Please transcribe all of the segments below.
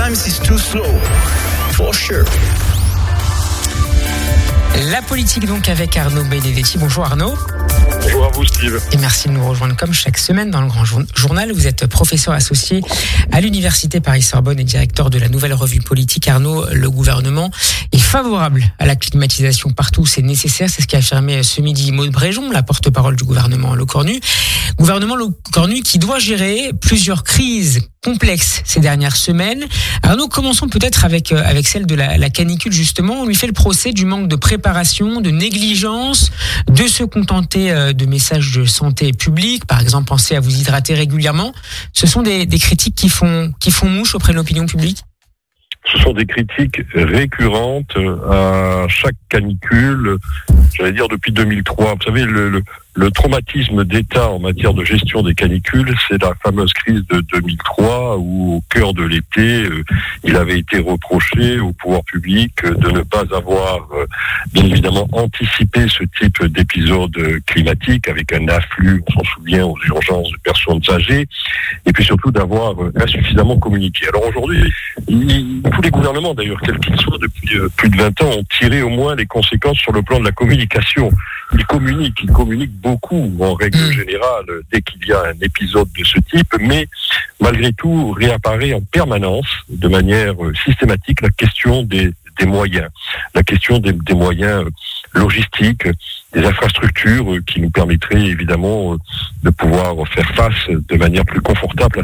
Sometimes it's too slow, for sure. La politique donc avec Arnaud Benedetti. Bonjour Arnaud. Bonjour à vous Steve. Et merci de nous rejoindre comme chaque semaine dans le Grand Journal. Vous êtes professeur associé à l'Université Paris-Sorbonne et directeur de la Nouvelle Revue Politique. Arnaud, le gouvernement est favorable à la climatisation partout où c'est nécessaire. C'est ce qu'a affirmé ce midi Maud Bréjon, la porte-parole du gouvernement Lecornu. Gouvernement Lecornu qui doit gérer plusieurs crises complexes ces dernières semaines. Arnaud, commençons peut-être avec celle de la canicule justement. On lui fait le procès du manque de préparation, de négligence, de se contenter de messages de santé publique, par exemple pensez à vous hydrater régulièrement. Ce sont des critiques qui font mouche auprès de l'opinion publique. Ce sont des critiques récurrentes à chaque canicule, j'allais dire depuis 2003. Vous savez, le traumatisme d'État en matière de gestion des canicules, c'est la fameuse crise de 2003 où, au cœur de l'été, il avait été reproché au pouvoir public de ne pas avoir, bien évidemment, anticipé ce type d'épisode climatique avec un afflux, on s'en souvient, aux urgences de personnes âgées, et puis surtout d'avoir insuffisamment communiqué. Alors aujourd'hui, tous les gouvernements, d'ailleurs, quels qu'ils soient, depuis plus de 20 ans, ont tiré au moins les conséquences sur le plan de la communication. Ils communiquent beaucoup en règle générale dès qu'il y a un épisode de ce type, mais malgré tout réapparaît en permanence de manière systématique la question des moyens, la question des moyens logistiques, des infrastructures qui nous permettraient évidemment de pouvoir faire face de manière plus confortable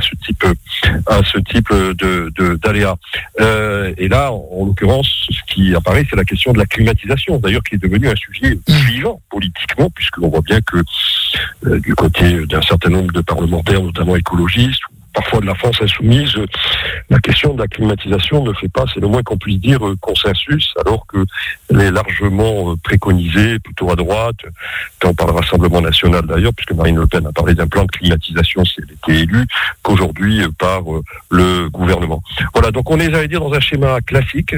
à ce type d'aléas. Et là, en l'occurrence, ce qui apparaît, c'est la question de la climatisation, d'ailleurs, qui est devenu un sujet vivant politiquement, puisqu'on voit bien que du côté d'un certain nombre de parlementaires, notamment écologistes, parfois de la France insoumise, la question de la climatisation ne fait pas, c'est le moins qu'on puisse dire, consensus, alors qu'elle est largement préconisée, plutôt à droite, tant par le Rassemblement national d'ailleurs, puisque Marine Le Pen a parlé d'un plan de climatisation si elle était élue, qu'aujourd'hui par le gouvernement. Voilà, donc on est, j'allais dire, dans un schéma classique,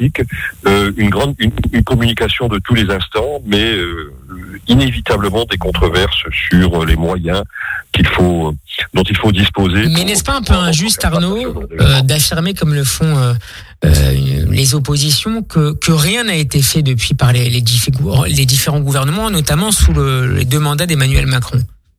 une communication de tous les instants, mais inévitablement des controverses sur les moyens dont il faut disposer. Mais n'est-ce pas un peu injuste, Arnaud, d'affirmer, comme le font les oppositions, que rien n'a été fait depuis par les différents gouvernements, notamment sous les 2 mandats d'Emmanuel Macron?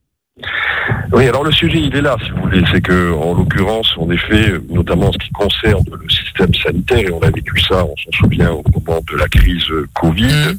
Oui, alors le sujet, il est là, si vous voulez. C'est que, en l'occurrence, en effet, notamment en ce qui concerne le système sanitaire, et on a vécu ça, on s'en souvient, au moment de la crise Covid,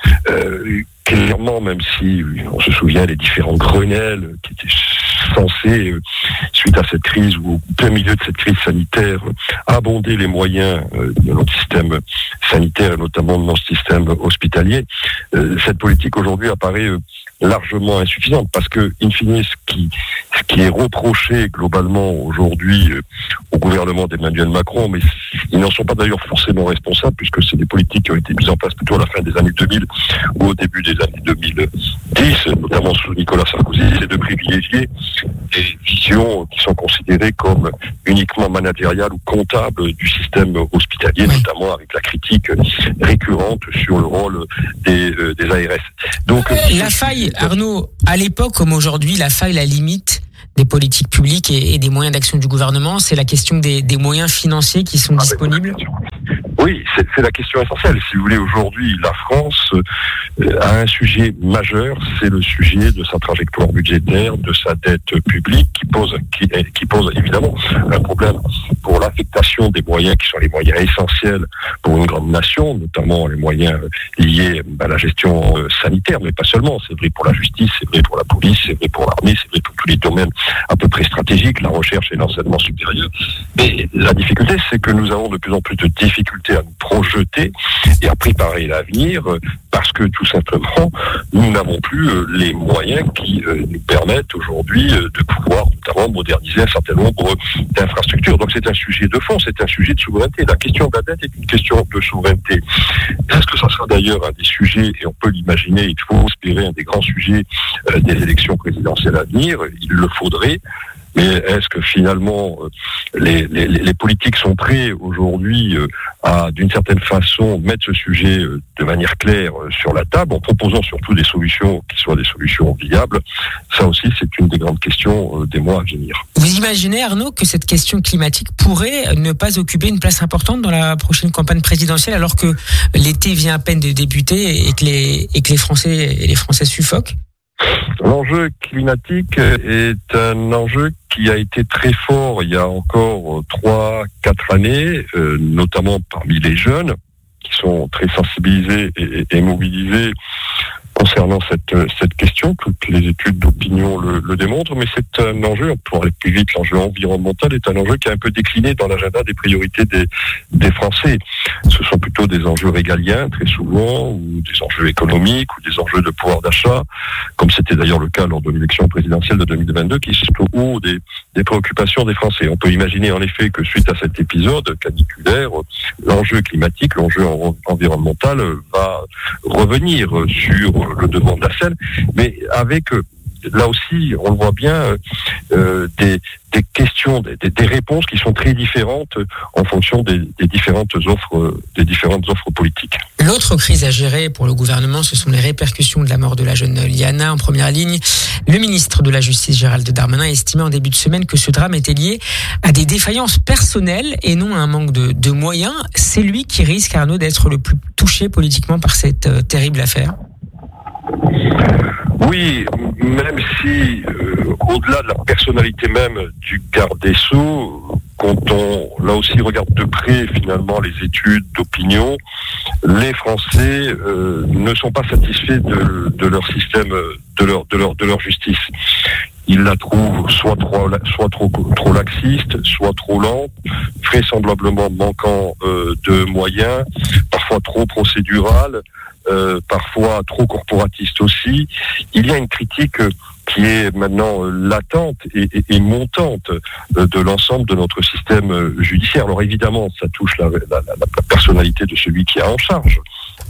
clairement, même si on se souvient des différents Grenelles qui étaient censés, suite à cette crise ou au plein milieu de cette crise sanitaire, abonder les moyens de notre système sanitaire et notamment de notre système hospitalier, cette politique aujourd'hui apparaît largement insuffisante parce que, in fine, ce qui est reproché globalement aujourd'hui au gouvernement d'Emmanuel Macron, mais ils n'en sont pas d'ailleurs forcément responsables puisque c'est des politiques qui ont été mises en place plutôt à la fin des années 2000 ou au début des années 2010, notamment sous Nicolas Sarkozy, c'est de privilégier des visions qui sont considérées comme uniquement managériales ou comptables du système hospitalier, notamment avec la critique récurrente sur le rôle des ARS. Donc, la faille, Arnaud, à l'époque comme aujourd'hui, la limite des politiques publiques et des moyens d'action du gouvernement, c'est la question des moyens financiers qui sont disponibles. Oui, c'est la question essentielle. Si vous voulez, aujourd'hui, la France a un sujet majeur, c'est le sujet de sa trajectoire budgétaire, de sa dette publique, qui pose évidemment un problème pour l'affectation des moyens qui sont les moyens essentiels pour une grande nation, notamment les moyens liés à la gestion sanitaire, mais pas seulement. C'est vrai pour la justice, c'est vrai pour la police, c'est vrai pour l'armée, c'est vrai pour tous les domaines à peu près stratégiques, la recherche et l'enseignement supérieur. Mais la difficulté, c'est que nous avons de plus en plus de difficultés à nous projeter et à préparer l'avenir parce que tout simplement nous n'avons plus les moyens qui nous permettent aujourd'hui de pouvoir notamment moderniser un certain nombre d'infrastructures. Donc c'est un sujet de fond, c'est un sujet de souveraineté. La question de la dette est une question de souveraineté. Est-ce que ça sera d'ailleurs un des sujets, et on peut l'imaginer, il faut espérer un des grands sujets des élections présidentielles à venir, il le faudrait. Mais est-ce que finalement les politiques sont prêts aujourd'hui à, d'une certaine façon, mettre ce sujet de manière claire sur la table, en proposant surtout des solutions qui soient des solutions viables? Ça aussi, c'est une des grandes questions des mois à venir. Vous imaginez, Arnaud, que cette question climatique pourrait ne pas occuper une place importante dans la prochaine campagne présidentielle, alors que l'été vient à peine de débuter et que les Français suffoquent? L'enjeu climatique est un enjeu qui a été très fort il y a encore 3-4 années, notamment parmi les jeunes, qui sont très sensibilisés et mobilisés concernant cette question. Toutes les études d'opinion le démontrent, mais c'est un enjeu, pour aller plus vite, l'enjeu environnemental est un enjeu qui est un peu décliné dans l'agenda des priorités des Français. Ce sont plutôt des enjeux régaliens, très souvent, ou des enjeux économiques, ou des enjeux de pouvoir d'achat, comme c'était d'ailleurs le cas lors de l'élection présidentielle de 2022, qui sont au haut des préoccupations des Français. On peut imaginer en effet que suite à cet épisode caniculaire, l'enjeu climatique, l'enjeu environnemental va revenir sur le devant de la scène, mais avec là aussi, on le voit bien, des questions, des réponses qui sont très différentes en fonction des différentes offres politiques. L'autre crise à gérer pour le gouvernement, ce sont les répercussions de la mort de la jeune Liana. En première ligne, le ministre de la Justice, Gérald Darmanin, a estimé en début de semaine que ce drame était lié à des défaillances personnelles et non à un manque de moyens. C'est lui qui risque, Arnaud, d'être le plus touché politiquement par cette terrible affaire. Oui, même si, au-delà de la personnalité même du garde des Sceaux, quand on, là aussi, regarde de près, finalement, les études d'opinion, les Français ne sont pas satisfaits de leur système, de leur justice. Ils la trouvent soit trop laxiste, soit trop lente, vraisemblablement manquant de moyens, parfois trop procédurale, parfois trop corporatiste aussi. Il y a une critique qui est maintenant latente et montante de l'ensemble de notre système judiciaire. Alors évidemment, ça touche la personnalité de celui qui a en charge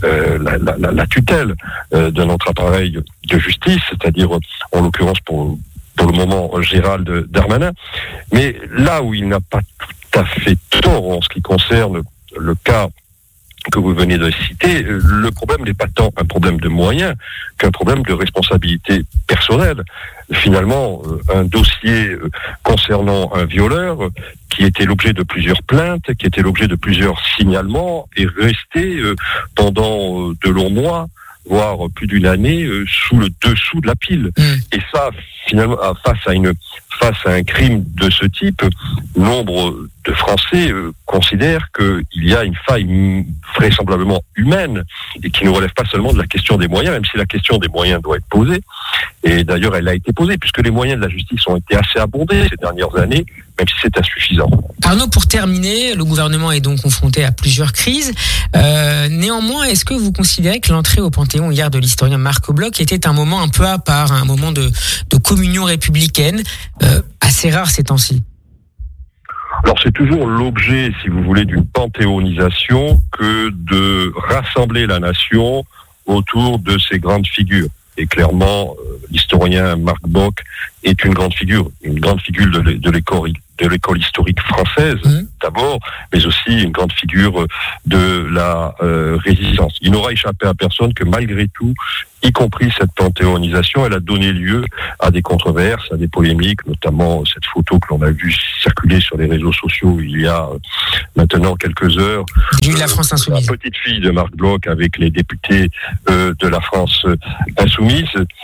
la tutelle de notre appareil de justice, c'est-à-dire en l'occurrence pour le moment Gérald Darmanin. Mais là où il n'a pas tout à fait tort en ce qui concerne le cas que vous venez de citer, le problème n'est pas tant un problème de moyens qu'un problème de responsabilité personnelle. Finalement, un dossier concernant un violeur qui était l'objet de plusieurs plaintes, qui était l'objet de plusieurs signalements, est resté pendant de longs mois, voire plus d'une année, sous le dessous de la pile. Et ça, finalement, face à un crime de ce type, nombre de Français considèrent qu'il y a une faille vraisemblablement humaine et qui ne relève pas seulement de la question des moyens, même si la question des moyens doit être posée. Et d'ailleurs, elle a été posée, puisque les moyens de la justice ont été assez abondés ces dernières années, même si c'est insuffisant. Arnaud, pour terminer, le gouvernement est donc confronté à plusieurs crises. Néanmoins, est-ce que vous considérez que l'entrée au Panthéon hier de l'historien Marc Bloch était un moment un peu à part, un moment de communion républicaine, assez rare ces temps-ci? Alors c'est toujours l'objet, si vous voulez, d'une panthéonisation que de rassembler la nation autour de ces grandes figures. Et clairement, l'historien Marc Bloch est une grande figure de l'école historique française, d'abord, mais aussi une grande figure de la résistance. Il n'aura échappé à personne que malgré tout, y compris cette panthéonisation, elle a donné lieu à des controverses, à des polémiques, notamment cette photo que l'on a vue circuler sur les réseaux sociaux il y a maintenant quelques heures. La France Insoumise. La petite fille de Marc Bloch avec les députés de la France Insoumise.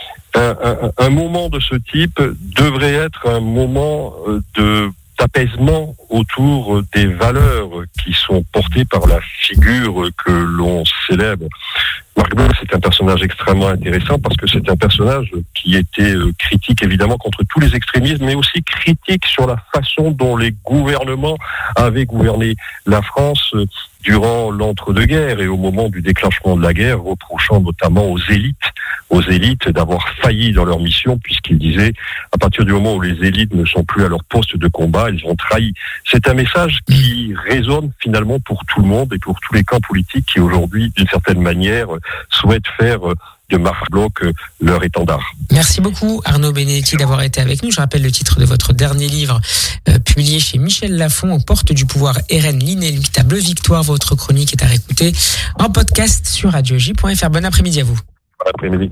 Un moment de ce type devrait être un moment d'apaisement autour des valeurs qui sont portées par la figure que l'on célèbre. Marc Bloch, c'est un personnage extrêmement intéressant parce que c'est un personnage qui était critique évidemment contre tous les extrémismes, mais aussi critique sur la façon dont les gouvernements avaient gouverné la France durant l'entre-deux-guerres et au moment du déclenchement de la guerre, reprochant notamment aux élites d'avoir failli dans leur mission, puisqu'il disait, à partir du moment où les élites ne sont plus à leur poste de combat, ils ont trahi. C'est un message qui résonne finalement pour tout le monde et pour tous les camps politiques qui aujourd'hui, d'une certaine manière, souhaitent faire de Marc Bloch, leur étendard. Merci beaucoup Arnaud Benedetti d'avoir été avec nous. Je rappelle le titre de votre dernier livre publié chez Michel Lafon, Aux portes du pouvoir, RN, l'inéluctable victoire. Votre chronique est à réécouter en podcast sur radioj.fr. Bon après-midi à vous. Bon après-midi.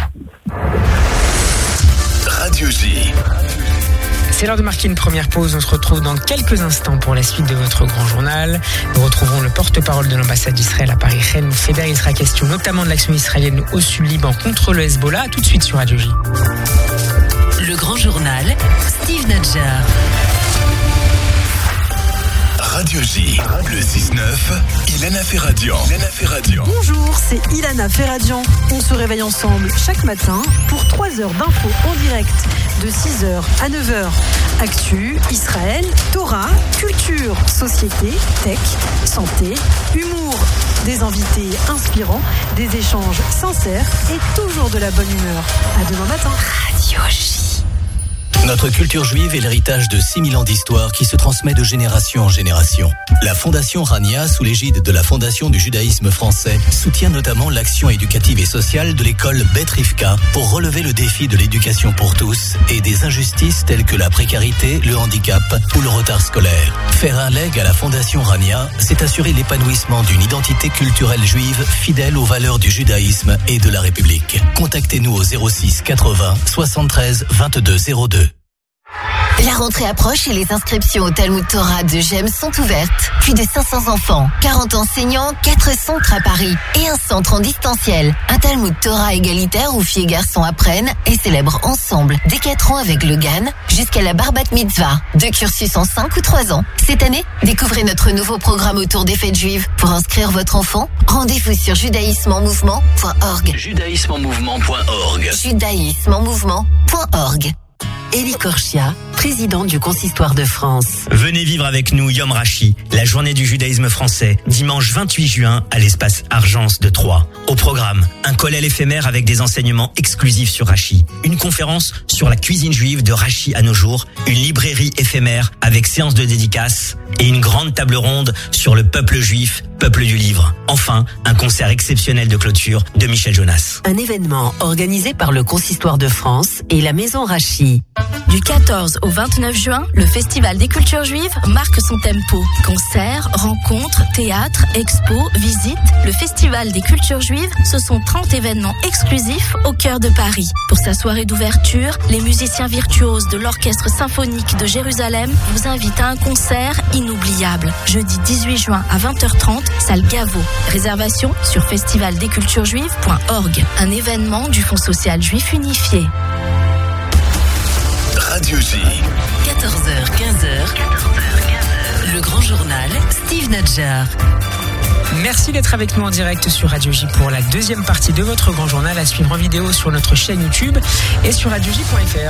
Radio J. C'est l'heure de marquer une première pause. On se retrouve dans quelques instants pour la suite de votre grand journal. Nous retrouvons le porte-parole de l'ambassade d'Israël à Paris, Chen Feder. Il sera question notamment de l'action israélienne au Sud-Liban contre le Hezbollah. Tout de suite sur Radio J. Le grand journal, Steve Nadjar. Radio J, le 6-9, Ilana Ferradian. Bonjour, c'est Ilana Ferradian. On se réveille ensemble chaque matin pour 3 heures d'infos en direct de 6h à 9h. Actu, Israël, Torah, culture, société, tech, santé, humour. Des invités inspirants, des échanges sincères et toujours de la bonne humeur. À demain matin. Radio J. Notre culture juive est l'héritage de 6000 ans d'histoire qui se transmet de génération en génération. La Fondation Rania, sous l'égide de la Fondation du judaïsme français, soutient notamment l'action éducative et sociale de l'école Bet Rivka pour relever le défi de l'éducation pour tous et des injustices telles que la précarité, le handicap ou le retard scolaire. Faire un legs à la Fondation Rania, c'est assurer l'épanouissement d'une identité culturelle juive fidèle aux valeurs du judaïsme et de la République. Contactez-nous au 06 80 73 22 02. La rentrée approche et les inscriptions au Talmud Torah de GEM sont ouvertes. Plus de 500 enfants, 40 enseignants, 4 centres à Paris et un centre en distanciel. Un Talmud Torah égalitaire où filles et garçons apprennent et célèbrent ensemble dès 4 ans avec le GAN jusqu'à la Bar Bat Mitzvah. 2 cursus en 5 ou 3 ans. Cette année, découvrez notre nouveau programme autour des fêtes juives. Pour inscrire votre enfant, rendez-vous sur judaïsmeenmouvement.org. Judaïsmeenmouvement.org. Judaïsmeenmouvement.org. Élie Korchia, président du Consistoire de France. Venez vivre avec nous Yom Rashi, la journée du judaïsme français, dimanche 28 juin à l'espace Argence de Troyes. Au programme, un kollel éphémère avec des enseignements exclusifs sur Rashi, une conférence sur la cuisine juive de Rashi à nos jours, une librairie éphémère avec séance de dédicaces et une grande table ronde sur le peuple juif, peuple du livre. Enfin, un concert exceptionnel de clôture de Michel Jonas. Un événement organisé par le Consistoire de France et la Maison Rachi. Du 14 au 29 juin, le Festival des cultures juives marque son tempo. Concerts, rencontres, théâtres, expos, visites. Le Festival des cultures juives, ce sont 30 événements exclusifs au cœur de Paris. Pour sa soirée d'ouverture, les musiciens virtuoses de l'Orchestre symphonique de Jérusalem vous invitent à un concert inoubliable. Jeudi 18 juin à 20h30, salle Gaveau. Réservation sur festivaldesculturesjuives.org. Un événement du Fonds social juif unifié. Radio J. 14h, 15h. Le grand journal, Steve Nadjar. Merci d'être avec nous en direct sur Radio J pour la deuxième partie de votre grand journal à suivre en vidéo sur notre chaîne YouTube et sur radioj.fr.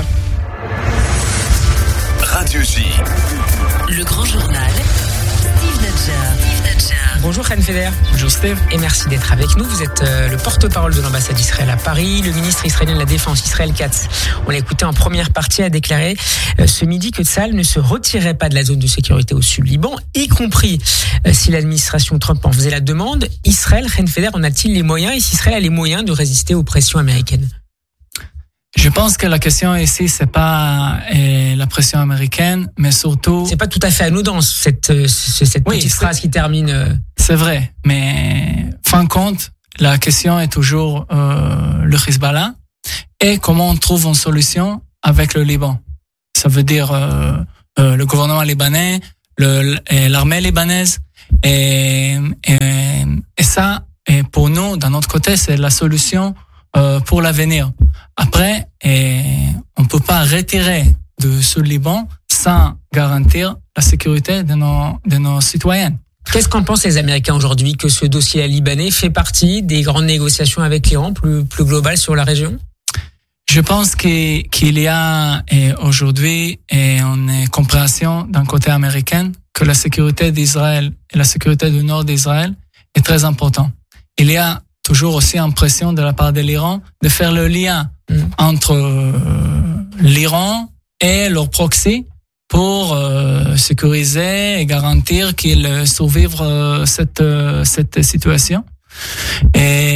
Radio J. Le grand journal, Steve Nadjar. Bonjour Chen Feder. Bonjour Steve. Et merci d'être avec nous. Vous êtes le porte-parole de l'ambassade d'Israël à Paris. Le ministre israélien de la Défense, Israël Katz, on l'a écouté en première partie, a déclaré ce midi que Tsahal ne se retirerait pas de la zone de sécurité au Sud-Liban, y compris si l'administration Trump en faisait la demande. Israël, Chen Feder, en a-t-il les moyens et si Israël a les moyens de résister aux pressions américaines? Je pense que la question ici, c'est pas la pression américaine, mais surtout... C'est pas tout à fait anodin, cette petite phrase qui termine... C'est vrai, mais fin compte, la question est toujours le Hezbollah et comment on trouve une solution avec le Liban. Ça veut dire le gouvernement libanais, l'armée libanaise et ça, et pour nous, d'un autre côté, c'est la solution pour l'avenir. Après, on peut pas retirer de ce Liban sans garantir la sécurité de nos citoyens. Qu'est-ce qu'en pensent les Américains aujourd'hui que ce dossier libanais fait partie des grandes négociations avec l'Iran plus globales sur la région? Je pense qu'il y a aujourd'hui une compréhension d'un côté américain que la sécurité d'Israël et la sécurité du nord d'Israël est très importante. Il y a toujours aussi l'impression de la part de l'Iran de faire le lien entre l'Iran et leur proxy pour sécuriser et garantir qu'ils survivent cette situation. Et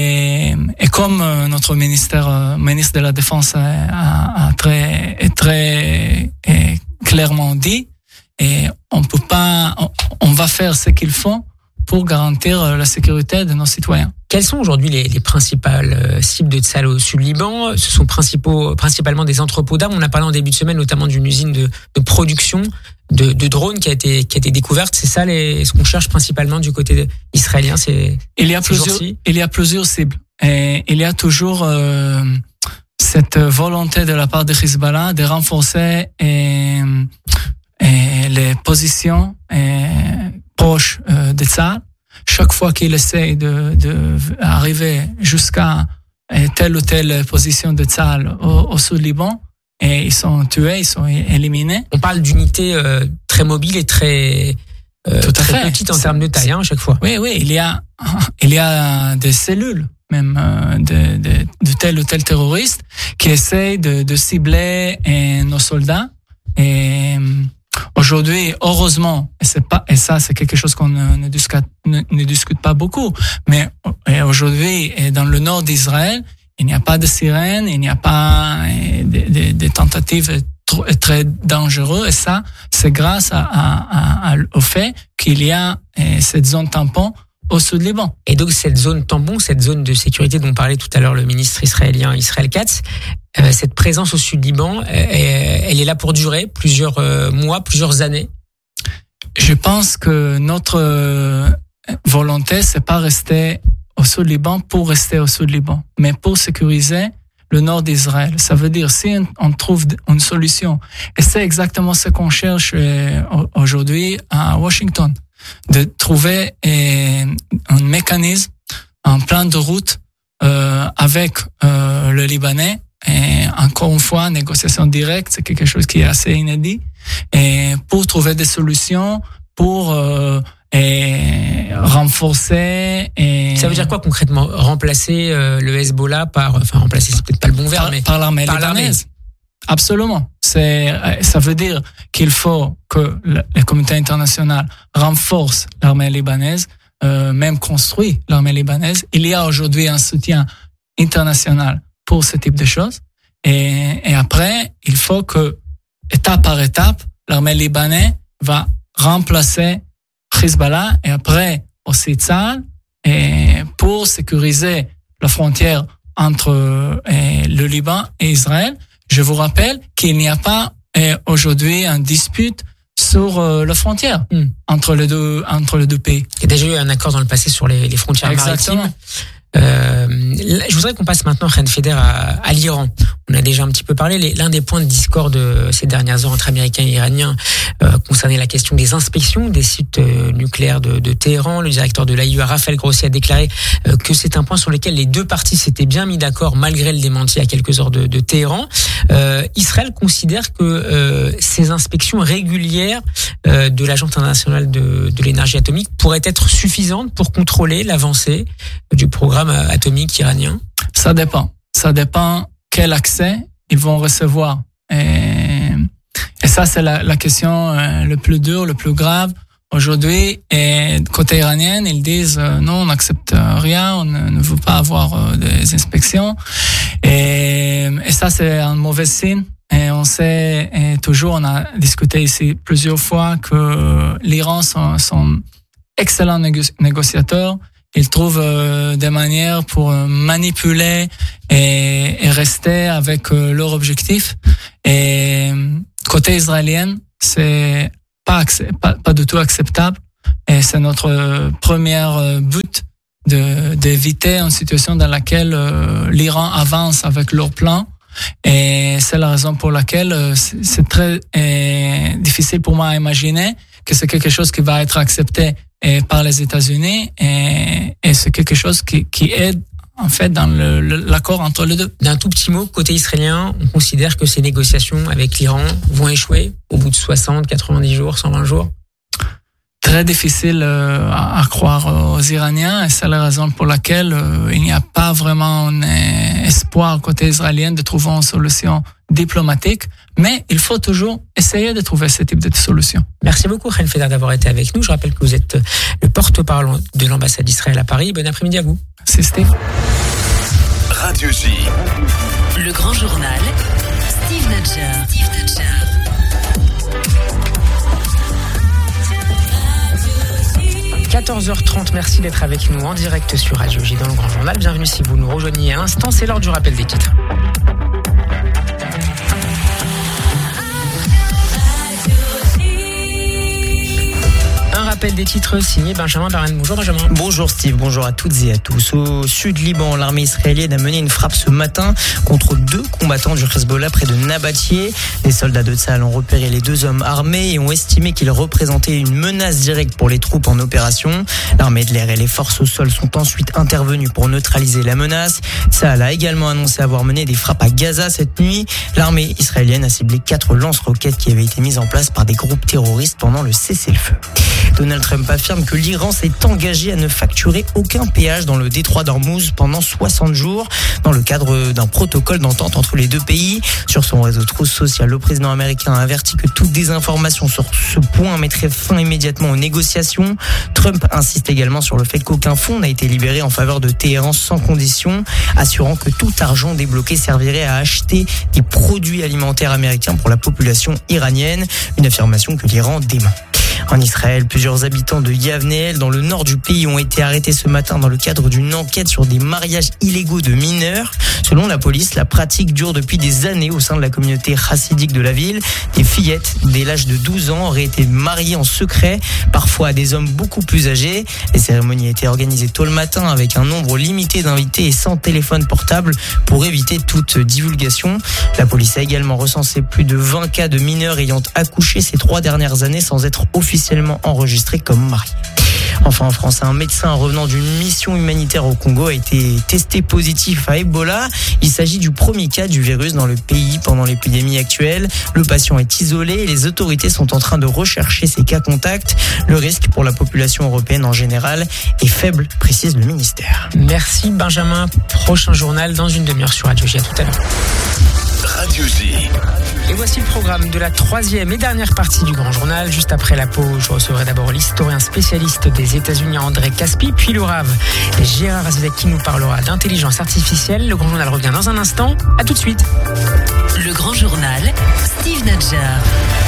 Et comme notre ministre de la Défense a très clairement dit, et on va faire ce qu'il faut pour garantir la sécurité de nos citoyens. Quelles sont aujourd'hui les principales cibles de Tsahal au sud-Liban? Ce sont principalement des entrepôts d'armes. On a parlé en début de semaine notamment d'une usine de production de drones qui a été découverte. C'est ça ce qu'on cherche principalement du côté israélien. Il y a plusieurs cibles. Et il y a toujours cette volonté de la part de Hezbollah de renforcer les positions proches de Tsahal. Chaque fois qu'il essaie de arriver jusqu'à telle ou telle position de Tsahal au sud-Liban, et ils sont tués, ils sont éliminés. On parle d'unités très mobiles et très petites en termes de taille, à chaque fois. Oui, il y a des cellules même de tel ou tel terroriste qui essayent de cibler nos soldats. Et aujourd'hui, heureusement, et ça c'est quelque chose qu'on ne discute pas beaucoup, mais aujourd'hui, dans le nord d'Israël, il n'y a pas de sirènes, il n'y a pas des tentatives très dangereuses, et ça, c'est grâce au fait qu'il y a cette zone tampon au sud-Liban. Et donc cette zone tampon, cette zone de sécurité dont parlait tout à l'heure le ministre israélien Israël Katz, cette présence au sud-Liban, elle est là pour durer plusieurs mois, plusieurs années? Je pense que notre volonté, c'est pas rester au sud-Liban pour rester au sud-Liban, mais pour sécuriser le nord d'Israël. Ça veut dire, si on trouve une solution, et c'est exactement ce qu'on cherche aujourd'hui à Washington, de trouver un mécanisme, un plan de route avec le Libanais. Et encore une fois, négociation directe, c'est quelque chose qui est assez inédit. Et pour trouver des solutions, pour renforcer. Ça veut dire quoi concrètement? Remplacer le Hezbollah remplacer, c'est peut-être pas le bon verbe, mais par l'armée libanaise. Absolument. Ça veut dire qu'il faut que la communauté internationale renforce l'armée libanaise, même construit l'armée libanaise. Il y a aujourd'hui un soutien international pour ce type de choses. Et après, il faut que, étape par étape, l'armée libanaise va remplacer Hezbollah et après aussi Tsahal, et pour sécuriser la frontière entre le Liban et Israël. Je vous rappelle qu'il n'y a pas aujourd'hui un dispute sur la frontière entre les deux pays. Il y a déjà eu un accord dans le passé sur les frontières maritimes. Je voudrais qu'on passe maintenant, Chen Feder, à l'Iran. On a déjà un petit peu parlé. L'un des points de discorde ces dernières heures entre Américains et Iraniens concernait la question des inspections des sites nucléaires de Téhéran. Le directeur de l'AIEA, Raphaël Grossi, a déclaré que c'est un point sur lequel les deux parties s'étaient bien mis d'accord malgré le démenti à quelques heures de Téhéran. Israël considère que ces inspections régulières de l'Agence internationale de l'énergie atomique pourraient être suffisantes pour contrôler l'avancée du programme atomique iranien. Ça dépend. Ça dépend quel accès ils vont recevoir. Et ça, c'est la question le plus dure, le plus grave. Aujourd'hui, et côté iranien, ils disent non, on n'accepte rien, on ne veut pas avoir des inspections. Et ça, c'est un mauvais signe. Et on sait, et toujours, on a discuté ici plusieurs fois que l'Iran sont excellents négociateurs. Ils trouvent des manières pour manipuler et rester avec leur objectif. Et côté israélien, c'est pas du tout acceptable. Et c'est notre premier but d'éviter une situation dans laquelle l'Iran avance avec leur plan. Et c'est la raison pour laquelle c'est très difficile pour moi à imaginer que c'est quelque chose qui va être accepté par les États-Unis et c'est quelque chose qui aide en fait dans l'accord entre les deux. D'un tout petit mot, côté israélien, on considère que ces négociations avec l'Iran vont échouer au bout de 60, 90 jours, 120 jours. Très difficile à croire aux Iraniens et c'est la raison pour laquelle il n'y a pas vraiment un espoir côté israélien de trouver une solution diplomatique, mais il faut toujours essayer de trouver ce type de solution. Merci beaucoup, Chen Feder, d'avoir été avec nous. Je rappelle que vous êtes le porte-parole de l'ambassade d'Israël à Paris. Bon après-midi à vous. C'est Steve. Radio J. Le grand journal, Steve Nadjar. 14h30, merci d'être avec nous en direct sur Radio J dans le Grand Journal. Bienvenue si vous nous rejoignez à l'instant, c'est l'heure du rappel des titres. Un rappel des titres signé Benjamin Barren. Bonjour Benjamin. Bonjour Steve, bonjour à toutes et à tous. Au sud Liban, l'armée israélienne a mené une frappe ce matin contre 2 combattants du Hezbollah près de Nabatieh. Les soldats de Tsahal ont repéré les 2 hommes armés et ont estimé qu'ils représentaient une menace directe pour les troupes en opération. L'armée de l'air et les forces au sol sont ensuite intervenues pour neutraliser la menace. Tsahal a également annoncé avoir mené des frappes à Gaza cette nuit. L'armée israélienne a ciblé 4 lance-roquettes qui avaient été mises en place par des groupes terroristes pendant le cessez-le-feu. Donald Trump affirme que l'Iran s'est engagé à ne facturer aucun péage dans le détroit d'Ormuz pendant 60 jours dans le cadre d'un protocole d'entente entre les 2 pays. Sur son réseau Truth Social, le président américain a averti que toute désinformation sur ce point mettrait fin immédiatement aux négociations. Trump insiste également sur le fait qu'aucun fonds n'a été libéré en faveur de Téhéran sans condition, assurant que tout argent débloqué servirait à acheter des produits alimentaires américains pour la population iranienne, une affirmation que l'Iran dément. En Israël, plusieurs habitants de Yavneel, dans le nord du pays, ont été arrêtés ce matin dans le cadre d'une enquête sur des mariages illégaux de mineurs. Selon la police, la pratique dure depuis des années au sein de la communauté chassidique de la ville. Des fillettes dès l'âge de 12 ans auraient été mariées en secret, parfois à des hommes beaucoup plus âgés. Les cérémonies étaient organisées tôt le matin avec un nombre limité d'invités et sans téléphone portable pour éviter toute divulgation. La police a également recensé plus de 20 cas de mineurs ayant accouché ces 3 dernières années sans être officiellement enregistrés comme mariés. Enfin, en France, un médecin revenant d'une mission humanitaire au Congo a été testé positif à Ebola. Il s'agit du premier cas du virus dans le pays pendant l'épidémie actuelle. Le patient est isolé et les autorités sont en train de rechercher ses cas contacts. Le risque pour la population européenne en général est faible, précise le ministère. Merci Benjamin. Prochain journal dans une demi-heure sur Radio J. À tout à l'heure. Radio J. Et voici le programme de la 3e et dernière partie du Grand Journal. Juste après la pause, je recevrai d'abord l'historien spécialiste des États-Unis André Caspi, puis le rave Gérard Azedek qui nous parlera d'intelligence artificielle. Le Grand Journal revient dans un instant. À tout de suite. Le Grand Journal, Steve Nadjar.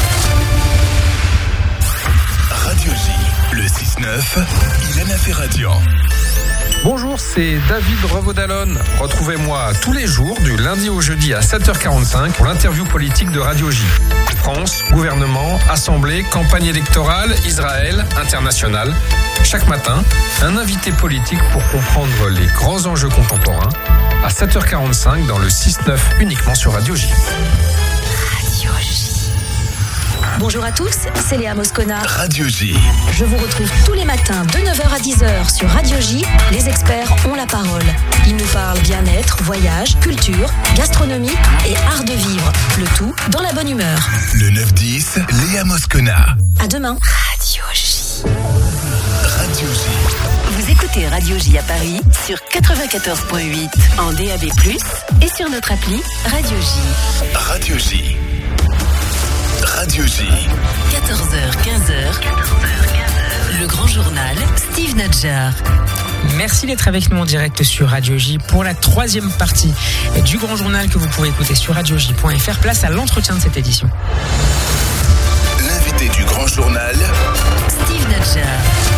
Radio J. Le 6-9, Ilana Ferradian. Bonjour, c'est David Revaud-Dallon. Retrouvez-moi tous les jours, du lundi au jeudi à 7h45 pour l'interview politique de Radio J. France, gouvernement, assemblée, campagne électorale, Israël, international. Chaque matin, un invité politique pour comprendre les grands enjeux contemporains à 7h45 dans le 6-9 uniquement sur Radio J. Radio J. Bonjour à tous, c'est Léa Moscona. Radio J. Je vous retrouve tous les matins de 9h à 10h sur Radio J. Les experts ont la parole. Ils nous parlent bien-être, voyage, culture, gastronomie et art de vivre. Le tout dans la bonne humeur. Le 9-10, Léa Moscona. À demain. Radio J. Radio J. Vous écoutez Radio J à Paris sur 94.8 en DAB+, et sur notre appli Radio J. Radio J. Radio J. 14h-15h. Le Grand Journal, Steve Nadjar. Merci d'être avec nous en direct sur Radio J pour la 3e partie du Grand Journal que vous pouvez écouter sur radioj.fr. Place à l'entretien de cette édition. L'invité du Grand Journal, Steve Nadjar.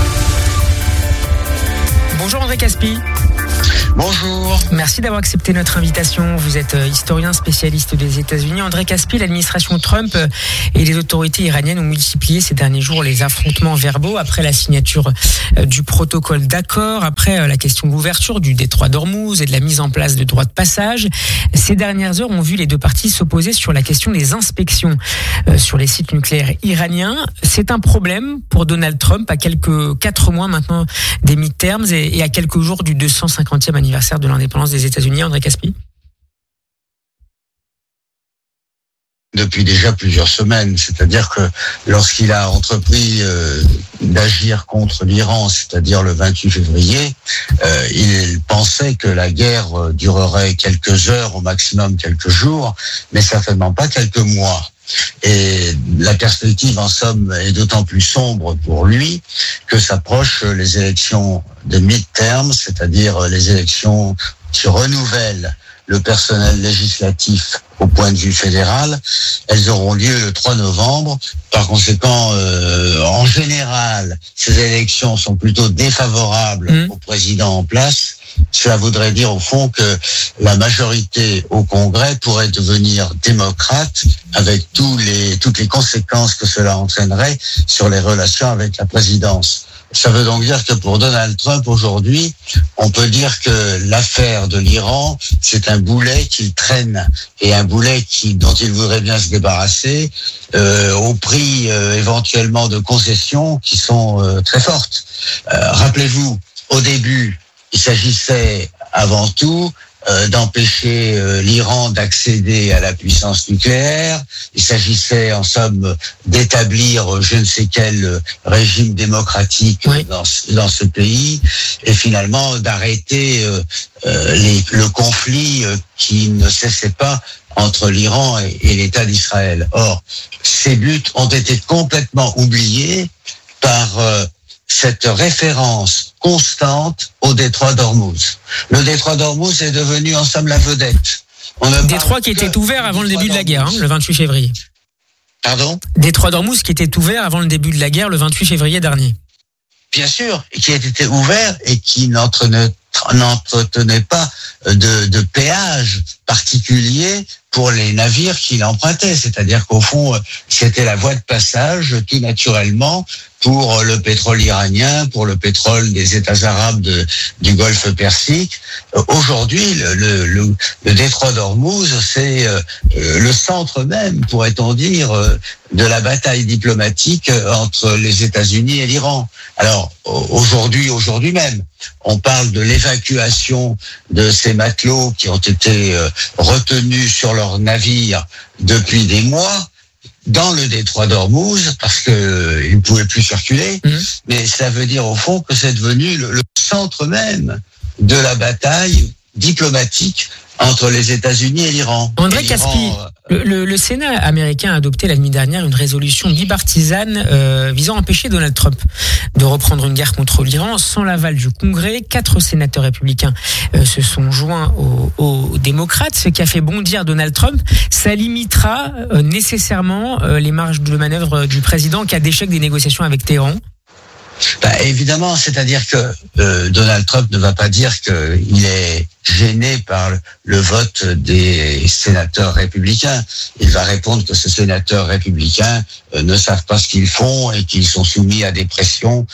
Bonjour André Caspi. Bonjour. Merci d'avoir accepté notre invitation. Vous êtes historien spécialiste des États-Unis. André Caspi, l'administration Trump et les autorités iraniennes ont multiplié ces derniers jours les affrontements verbaux après la signature du protocole d'accord, après la question de l'ouverture du détroit d'Ormuz et de la mise en place de droits de passage. Ces dernières heures ont vu les 2 parties s'opposer sur la question des inspections sur les sites nucléaires iraniens. C'est un problème pour Donald Trump à quelques 4 mois maintenant des midterms et à quelques jours du 250e anniversaire de l'indépendance des États-Unis. André Caspi. Depuis déjà plusieurs semaines, c'est-à-dire que lorsqu'il a entrepris d'agir contre l'Iran, c'est-à-dire le 28 février, il pensait que la guerre durerait quelques heures, au maximum quelques jours, mais certainement pas quelques mois. Et la perspective, en somme, est d'autant plus sombre pour lui que s'approchent les élections de midterm, c'est-à-dire les élections qui renouvellent le personnel législatif au point de vue fédéral, elles auront lieu le 3 novembre. Par conséquent, en général, ces élections sont plutôt défavorables au président en place. Cela voudrait dire au fond que la majorité au Congrès pourrait devenir démocrate avec toutes les conséquences que cela entraînerait sur les relations avec la présidence. Ça veut donc dire que pour Donald Trump aujourd'hui, on peut dire que l'affaire de l'Iran, c'est un boulet qu'il traîne et un boulet dont il voudrait bien se débarrasser au prix éventuellement de concessions qui sont très fortes. Rappelez-vous, au début, il s'agissait avant tout d'empêcher l'Iran d'accéder à la puissance nucléaire. Il s'agissait en somme d'établir je ne sais quel régime démocratique dans ce pays et finalement d'arrêter le conflit qui ne cessait pas entre l'Iran et l'État d'Israël. Or, ces buts ont été complètement oubliés par cette référence constante au détroit d'Ormuz. Le détroit d'Ormuz est devenu en somme la vedette. Détroit qui était ouvert avant le début de la guerre, le 28 février. Pardon ? Détroit d'Ormuz qui était ouvert avant le début de la guerre, le 28 février dernier. Bien sûr, et qui était ouvert et qui n'entretenait pas de péage particulier pour les navires qui l'empruntaient. C'est-à-dire qu'au fond, c'était la voie de passage tout naturellement pour le pétrole iranien, pour le pétrole des États arabes du Golfe Persique. Aujourd'hui, le détroit d'Ormuz, c'est le centre même, pourrait-on dire, de la bataille diplomatique entre les États-Unis et l'Iran. Alors, aujourd'hui même, on parle de l'évacuation de ces matelots qui ont été retenus sur leur navire depuis des mois dans le détroit d'Ormuz parce que ils ne pouvaient plus circuler. Mais ça veut dire au fond que c'est devenu le centre même de la bataille diplomatique entre les États-Unis et l'Iran. André Caspi, le Sénat américain a adopté la nuit dernière une résolution bipartisane visant à empêcher Donald Trump de reprendre une guerre contre l'Iran sans l'aval du Congrès. 4 sénateurs républicains se sont joints aux démocrates, ce qui a fait bondir Donald Trump. Ça limitera nécessairement les marges de manœuvre du président en cas d'échec des négociations avec Téhéran. Évidemment, c'est-à-dire que Donald Trump ne va pas dire qu'il est gêné par le vote des sénateurs républicains. Il va répondre que ces sénateurs républicains ne savent pas ce qu'ils font et qu'ils sont soumis à des pressions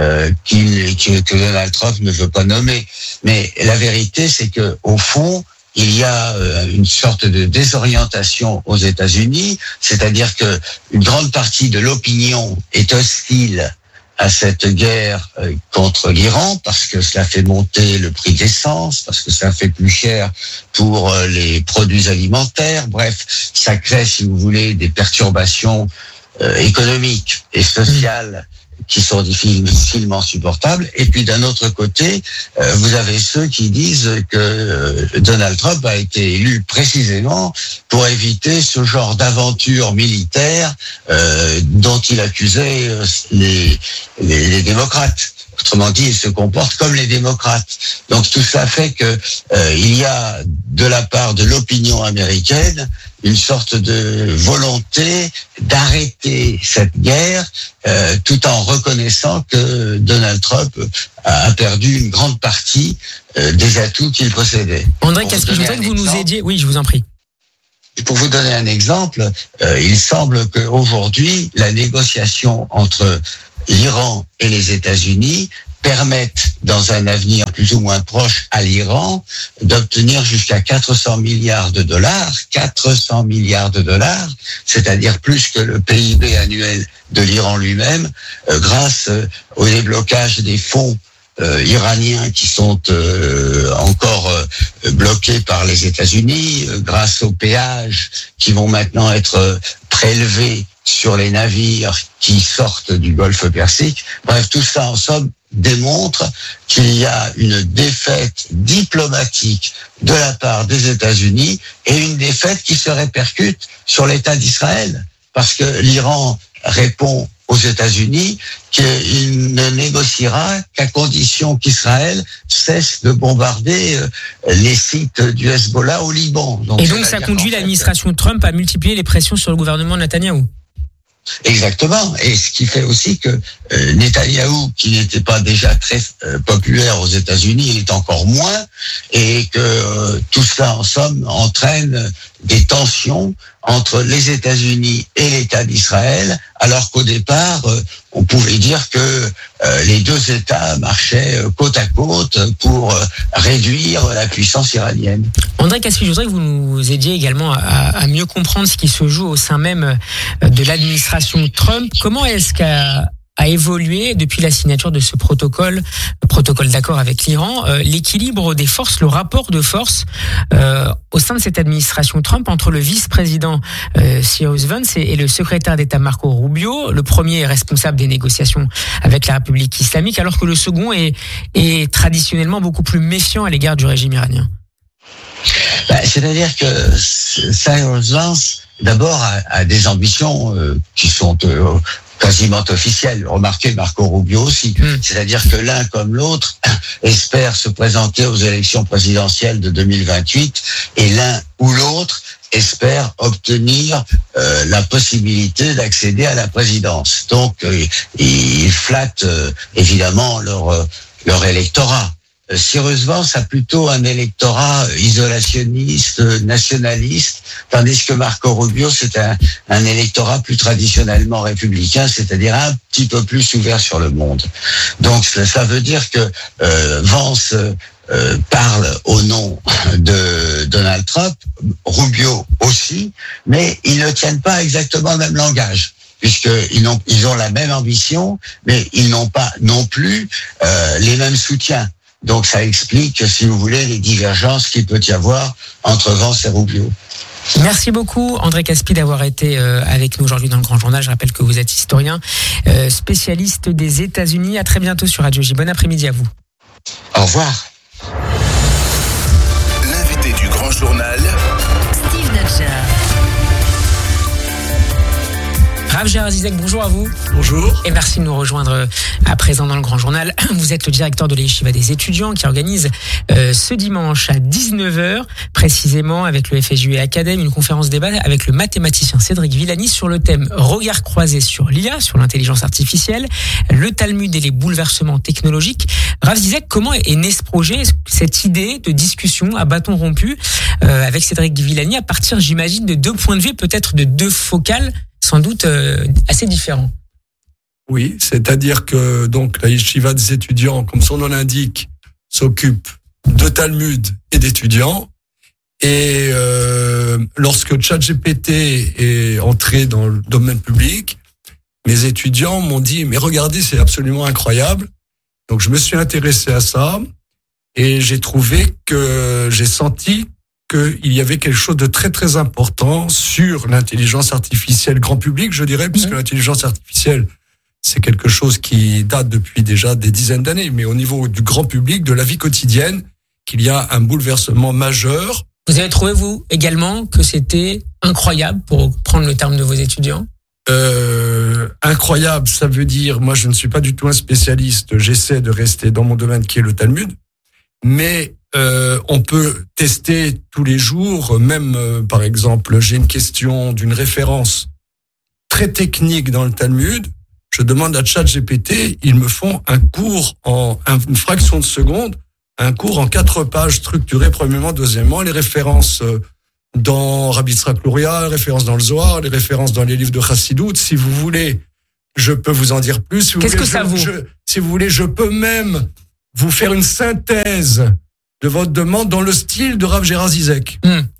que Donald Trump ne veut pas nommer. Mais la vérité, c'est que au fond, il y a une sorte de désorientation aux États-Unis, c'est-à-dire que une grande partie de l'opinion est hostile à cette guerre contre l'Iran parce que cela fait monter le prix de l'essence, parce que ça fait plus cher pour les produits alimentaires. Bref, ça crée, si vous voulez, des perturbations économiques et sociales qui sont difficilement supportables. Et puis d'un autre côté, vous avez ceux qui disent que Donald Trump a été élu précisément pour éviter ce genre d'aventure militaire dont il accusait les démocrates. Autrement dit, il se comporte comme les démocrates. Donc tout ça fait que il y a de la part de l'opinion américaine une sorte de volonté d'arrêter cette guerre tout en reconnaissant que Donald Trump a perdu une grande partie des atouts qu'il possédait. André, qu'est-ce que je voudrais que vous nous aidiez ? Oui, je vous en prie. Pour vous donner un exemple, il semble qu'aujourd'hui, la négociation entre l'Iran et les États-Unis permettent, dans un avenir plus ou moins proche à l'Iran, d'obtenir jusqu'à 400 milliards de dollars, c'est-à-dire plus que le PIB annuel de l'Iran lui-même, grâce au déblocage des fonds iraniens qui sont encore bloqués par les États-Unis, grâce aux péages qui vont maintenant être prélevés sur les navires qui sortent du Golfe Persique. Bref, tout ça en somme démontre qu'il y a une défaite diplomatique de la part des États-Unis et une défaite qui se répercute sur l'État d'Israël, parce que l'Iran répond aux États-Unis qu'il ne négociera qu'à condition qu'Israël cesse de bombarder les sites du Hezbollah au Liban. Et donc ça conduit l'administration Trump à multiplier les pressions sur le gouvernement Netanyahou. Exactement. Et ce qui fait aussi que Netanyahou, qui n'était pas déjà très populaire aux États-Unis, il est encore moins, et que tout cela, en somme, entraîne des tensions entre les États-Unis et l'État d'Israël, alors qu'au départ, on pouvait dire que les deux États marchaient côte à côte pour réduire la puissance iranienne. André Caspi, je voudrais que vous nous aidiez également à mieux comprendre ce qui se joue au sein même de l'administration Trump. Comment est-ce qu'a évolué depuis la signature de ce protocole, le protocole d'accord avec l'Iran, l'équilibre des forces, le rapport de force au sein de cette administration Trump entre le vice-président Cyrus Vance et le secrétaire d'État Marco Rubio. Le premier est responsable des négociations avec la République islamique, alors que le second est traditionnellement beaucoup plus méfiant à l'égard du régime iranien. C'est-à-dire que Cyrus Vance, d'abord, a des ambitions qui sont quasiment officielles. Remarquez Marco Rubio aussi. C'est-à-dire que l'un comme l'autre espère se présenter aux élections présidentielles de 2028 et l'un ou l'autre espère obtenir la possibilité d'accéder à la présidence. Donc, ils flattent évidemment leur électorat. Cyrus Vance a plutôt un électorat isolationniste, nationaliste, tandis que Marco Rubio, c'est un électorat plus traditionnellement républicain, c'est-à-dire un petit peu plus ouvert sur le monde. Donc ça veut dire que Vance parle au nom de Donald Trump, Rubio aussi, mais ils ne tiennent pas exactement le même langage, puisqu'ils ont la même ambition, mais ils n'ont pas non plus les mêmes soutiens. Donc ça explique, si vous voulez, les divergences qu'il peut y avoir entre Vance et Rubio. Merci beaucoup André Caspi d'avoir été avec nous aujourd'hui dans le Grand Journal. Je rappelle que vous êtes historien, spécialiste des États-Unis. À très bientôt sur Radio J. Bon après-midi à vous. Au revoir. L'invité du Grand Journal, Steve Nadja. Rav Jarazizek, bonjour à vous. Bonjour. Et merci de nous rejoindre à présent dans le Grand Journal. Vous êtes le directeur de l'Yeshiva des étudiants qui organise ce dimanche à 19h, précisément avec le FSJU et Academ, une conférence débat avec le mathématicien Cédric Villani sur le thème Regard croisé sur l'IA, sur l'intelligence artificielle, le Talmud et les bouleversements technologiques. Rav Zizek, comment est né ce projet, cette idée de discussion à bâton rompu avec Cédric Villani à partir, j'imagine, de deux points de vue, peut-être de deux focales sans doute assez différents. Oui, c'est-à-dire que donc la yeshiva des étudiants, comme son nom l'indique, s'occupe de Talmud et d'étudiants. Et lorsque ChatGPT est entré dans le domaine public, mes étudiants m'ont dit « Mais regardez, c'est absolument incroyable ». Donc je me suis intéressé à ça et j'ai senti qu'il y avait quelque chose de très très important sur l'intelligence artificielle grand public, je dirais, puisque l'intelligence artificielle, c'est quelque chose qui date depuis déjà des dizaines d'années, mais au niveau du grand public, de la vie quotidienne, qu'il y a un bouleversement majeur. Vous avez trouvé, vous, également, que c'était incroyable, pour prendre le terme de vos étudiants ? Incroyable, ça veut dire, moi je ne suis pas du tout un spécialiste, j'essaie de rester dans mon domaine qui est le Talmud, mais on peut tester tous les jours, même par exemple, j'ai une question d'une référence très technique dans le Talmud, je demande à ChatGPT, ils me font un cours en une fraction de seconde, un cours en 4 pages structuré, premièrement, deuxièmement, les références dans Rabbi Yitzhak Luria, les références dans le Zohar, les références dans les livres de Chassidut, si vous voulez, je peux vous en dire plus. Si Qu'est-ce que ça vaut ? Si vous voulez, je peux même vous faire une synthèse de votre demande dans le style de Rav Jarazizek.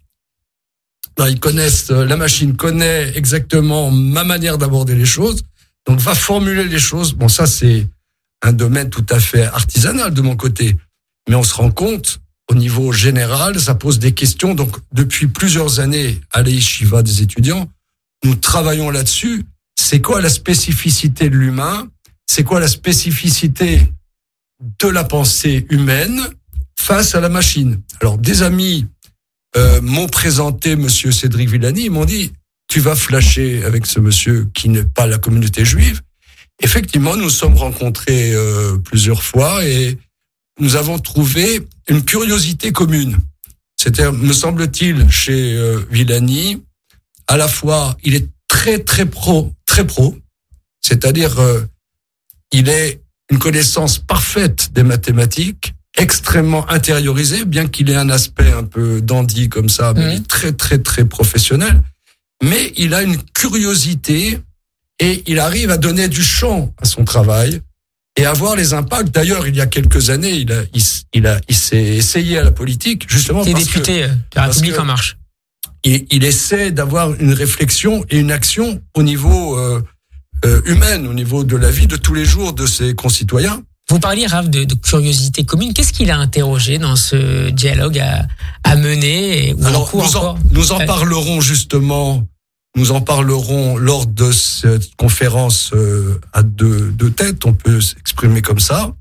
Ils connaissent, la machine connaît exactement ma manière d'aborder les choses, donc va formuler les choses. Bon, ça c'est un domaine tout à fait artisanal de mon côté, mais on se rend compte, au niveau général, ça pose des questions. Donc depuis plusieurs années à l'Yeshiva des étudiants, nous travaillons là-dessus. C'est quoi la spécificité de l'humain ? C'est quoi la spécificité de la pensée humaine face à la machine? Alors, des amis m'ont présenté monsieur Cédric Villani, ils m'ont dit, tu vas flasher avec ce monsieur qui n'est pas la communauté juive, effectivement, nous sommes rencontrés plusieurs fois et nous avons trouvé une curiosité commune. C'est-à-dire, me semble-t-il, chez Villani, à la fois, il est très pro, c'est-à-dire, il est une connaissance parfaite des mathématiques, extrêmement intériorisé, bien qu'il ait un aspect un peu dandy comme ça, mais il est très professionnel. Mais il a une curiosité et il arrive à donner du champ à son travail et à voir les impacts. D'ailleurs, il y a quelques années, il s'est essayé à la politique, justement parce que... député de la République En Marche. Il essaie d'avoir une réflexion et une action au niveau humain, au niveau de la vie de tous les jours de ses concitoyens. Vous parliez, Raph, de curiosité commune. Qu'est-ce qu'il a interrogé dans ce dialogue à mener Alors, nous en parlerons justement. Nous en parlerons lors de cette conférence à deux têtes. On peut s'exprimer comme ça.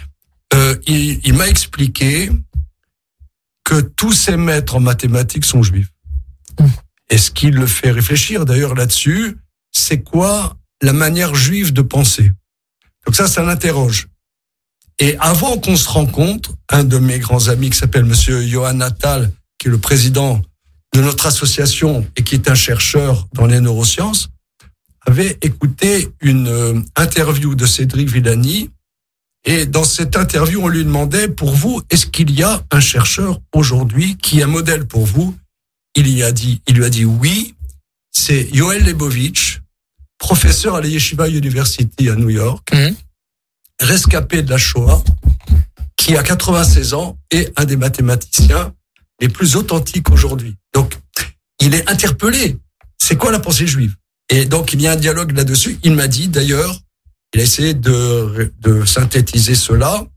Il m'a expliqué que tous ses maîtres en mathématiques sont juifs. Et ce qui le fait réfléchir d'ailleurs là-dessus, c'est quoi la manière juive de penser. Donc ça l'interroge. Et avant qu'on se rencontre, un de mes grands amis qui s'appelle Monsieur Johan Attal, qui est le président de notre association et qui est un chercheur dans les neurosciences, avait écouté une interview de Cédric Villani. Et dans cette interview, on lui demandait, pour vous, est-ce qu'il y a un chercheur aujourd'hui qui est un modèle pour vous? Il lui a dit oui, c'est Yoel Lebovitch, professeur à la Yeshiva University à New York, rescapé de la Shoah, qui a 96 ans est un des mathématiciens les plus authentiques aujourd'hui. Donc, il est interpellé. C'est quoi la pensée juive? Et donc, il y a un dialogue là-dessus. Il m'a dit, d'ailleurs, il a essayé de synthétiser cela,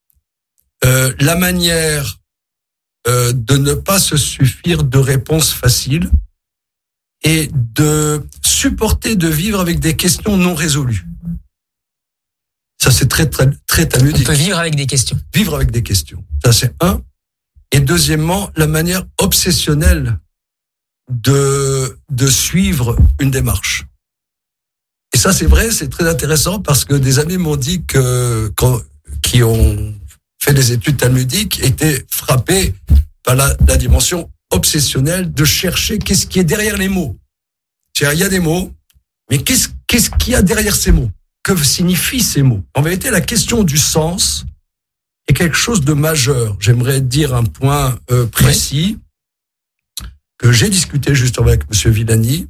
la manière de ne pas se suffire de réponses faciles et de supporter de vivre avec des questions non résolues. Ça, c'est très talmudique. On peut vivre avec des questions. Vivre avec des questions. Ça, c'est un. Et deuxièmement, la manière obsessionnelle de suivre une démarche. Et ça, c'est vrai, c'est très intéressant parce que des amis m'ont dit qui ont fait des études talmudiques étaient frappés par la dimension obsessionnelle de chercher qu'est-ce qui est derrière les mots. C'est-à-dire, il y a des mots, mais qu'est-ce qu'il y a derrière ces mots? Que signifient ces mots? En vérité, la question du sens est quelque chose de majeur. J'aimerais dire un point précis que j'ai discuté justement avec Monsieur Villani,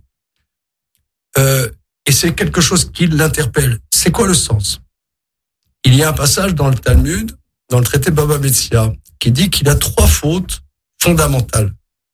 et c'est quelque chose qui l'interpelle. C'est quoi le sens? Il y a un passage dans le Talmud, dans le traité Baba Metzia, qui dit qu'il a 3 fautes fondamentales.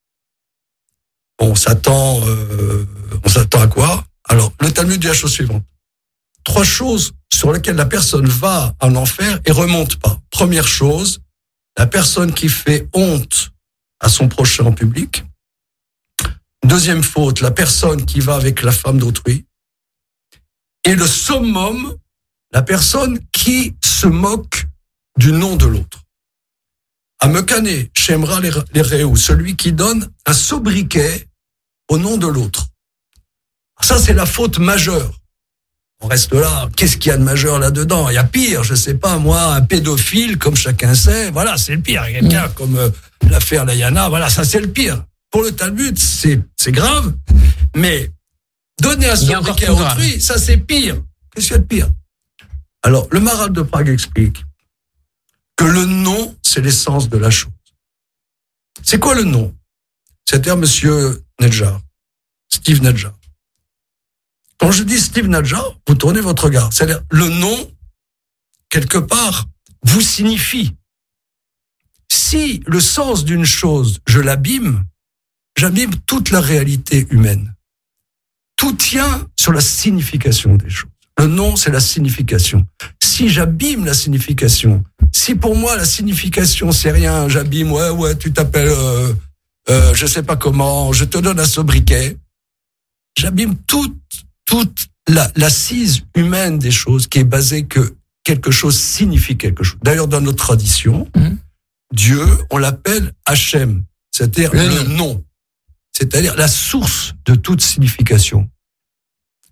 On s'attend à quoi? Alors, le Talmud dit la chose suivante. 3 choses sur lesquelles la personne va en enfer et remonte pas. Première chose, la personne qui fait honte à son prochain en public. Deuxième faute, la personne qui va avec la femme d'autrui. Et le summum, la personne qui se moque du nom de l'autre. Amekane, Shemra les Réou, celui qui donne un sobriquet au nom de l'autre. Ça, c'est la faute majeure. On reste là. Qu'est-ce qu'il y a de majeur là-dedans? Il y a pire, je sais pas, moi, un pédophile, comme chacun sait. Voilà, c'est le pire. Il y a quelqu'un comme l'affaire Layana. Voilà, ça, c'est le pire. Pour le Talmud, c'est grave. Mais donner un sobriquet à autrui, ça, c'est pire. Qu'est-ce qu'il y a de pire? Alors, le Maharal de Prague explique que le nom, c'est l'essence de la chose. C'est quoi le nom? C'est-à-dire, Monsieur Nedjar, Steve Nedjar. Quand je dis Steve Nedjar, vous tournez votre regard. C'est-à-dire, le nom, quelque part, vous signifie. Si le sens d'une chose, je l'abîme, j'abîme toute la réalité humaine. Tout tient sur la signification des choses. Le nom, c'est la signification. Si j'abîme la signification, si pour moi la signification c'est rien, j'abîme, ouais, tu t'appelles, je sais pas comment, je te donne un sobriquet, j'abîme toute l'assise humaine des choses qui est basée que quelque chose signifie quelque chose. D'ailleurs, dans notre tradition, Dieu, on l'appelle Hachem, c'est-à-dire le nom, c'est-à-dire la source de toute signification.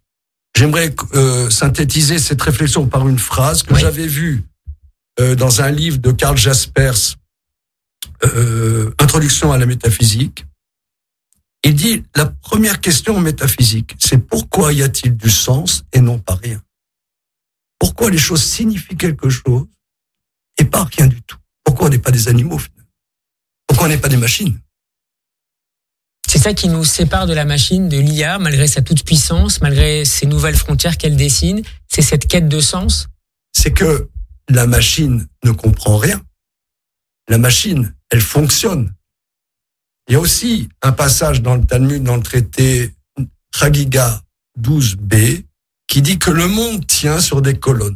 J'aimerais synthétiser cette réflexion par une phrase que j'avais vue dans un livre de Karl Jaspers, Introduction à la métaphysique. Il dit, la première question en métaphysique, c'est pourquoi y a-t-il du sens et non pas rien? Pourquoi les choses signifient quelque chose et pas rien du tout? Pourquoi on n'est pas des animaux, finalement? Pourquoi on n'est pas des machines? C'est ça qui nous sépare de la machine, de l'IA, malgré sa toute-puissance, malgré ces nouvelles frontières qu'elle dessine. C'est cette quête de sens. C'est que la machine ne comprend rien. La machine, elle fonctionne. Il y a aussi un passage dans le Talmud, dans le traité Chagiga 12b, qui dit que le monde tient sur des colonnes.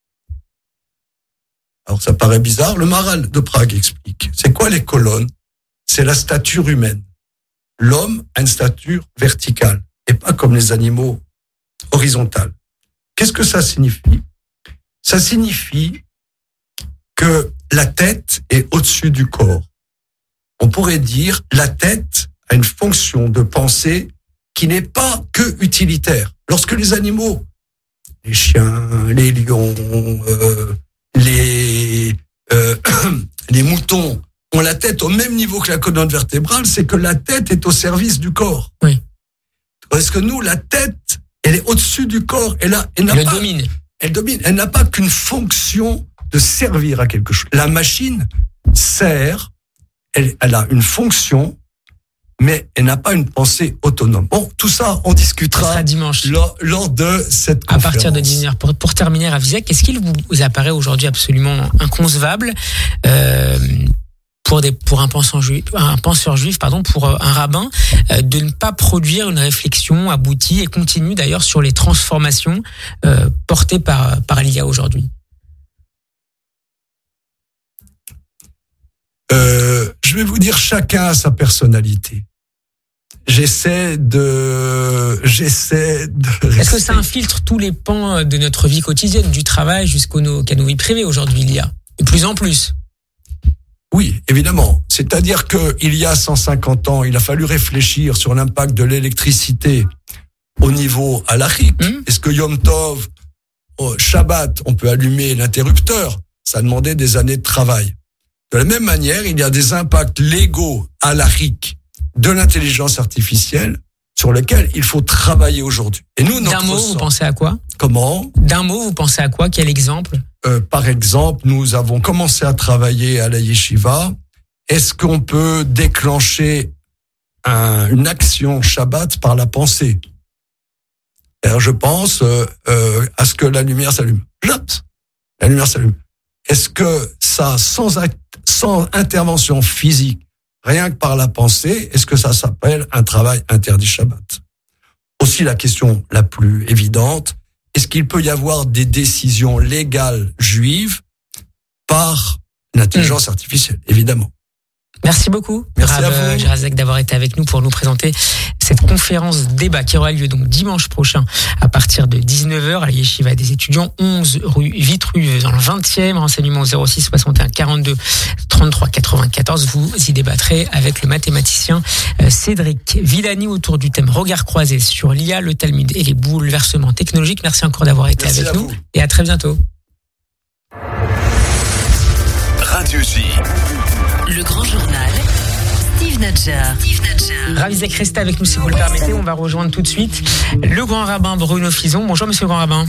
Alors ça paraît bizarre, le Maharal de Prague explique. C'est quoi les colonnes? C'est la stature humaine. L'homme a une stature verticale et pas comme les animaux horizontale. Qu'est-ce que ça signifie? Ça signifie que la tête est au-dessus du corps. On pourrait dire la tête a une fonction de pensée qui n'est pas que utilitaire. Lorsque les animaux, les chiens, les lions, les moutons ont la tête au même niveau que la colonne vertébrale, c'est que la tête est au service du corps. Oui. Est-ce que nous, la tête, elle est au-dessus du corps, elle domine. Elle domine. Elle n'a pas qu'une fonction de servir à quelque chose. La machine sert, elle a une fonction, mais elle n'a pas une pensée autonome. Bon, tout ça, on discutera dimanche lors de cette conférence. À partir de 19h. Pour terminer, Ravizek, est-ce qu'il vous apparaît aujourd'hui absolument inconcevable pour un penseur juif, pour un rabbin, de ne pas produire une réflexion aboutie et continue d'ailleurs sur les transformations portées par l'IA aujourd'hui? Je vais vous dire, chacun a sa personnalité. J'essaie de Est-ce que ça infiltre tous les pans de notre vie quotidienne, du travail jusqu'à nos vies privées aujourd'hui, l'IA? De plus en plus. Oui, évidemment. C'est-à-dire que il y a 150 ans, il a fallu réfléchir sur l'impact de l'électricité au niveau halachique. Est-ce que Yom Tov, Shabbat, on peut allumer l'interrupteur? Ça demandait des années de travail. De la même manière, il y a des impacts légaux halachiques de l'intelligence artificielle sur lesquels il faut travailler aujourd'hui. Et nous, d'un mot, vous pensez à quoi? Comment? D'un mot, vous pensez à quoi? Quel exemple? Par exemple, nous avons commencé à travailler à la yeshiva. Est-ce qu'on peut déclencher une action Shabbat par la pensée? Alors, je pense à ce que la lumière s'allume. La lumière s'allume. Est-ce que ça, sans intervention physique, rien que par la pensée, est-ce que ça s'appelle un travail interdit Shabbat? Aussi la question la plus évidente, est-ce qu'il peut y avoir des décisions légales juives par l'intelligence artificielle? Évidemment. Merci beaucoup, Rav Jarazek, d'avoir été avec nous pour nous présenter cette conférence débat qui aura lieu donc dimanche prochain à partir de 19h à la Yeshiva des étudiants, 11 rue Vitruve dans le 20e. Renseignement 06 61 42 33 94. Vous y débattrez avec le mathématicien Cédric Villani autour du thème regard croisé sur l'IA, le Talmud et les bouleversements technologiques. Merci encore d'avoir été avec nous et à très bientôt. Radio J. Le grand journal, Steve Nadjar. Ravizek, restez avec nous si vous le permettez. On va rejoindre tout de suite le grand rabbin Bruno Fison. Bonjour monsieur le grand rabbin.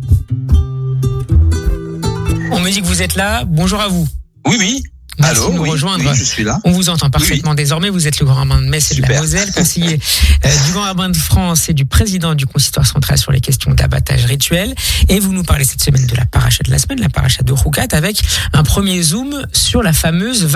On me dit que vous êtes là. Bonjour à vous. Oui. Merci Allô, de nous rejoindre. Oui, je suis là. On vous entend parfaitement désormais. Vous êtes le grand rabbin de Metz et de la Moselle, conseiller du grand rabbin de France et du président du consistoire central sur les questions d'abattage rituel. Et vous nous parlez cette semaine de la paracha de la semaine, la paracha de Rougat, avec un premier zoom sur la fameuse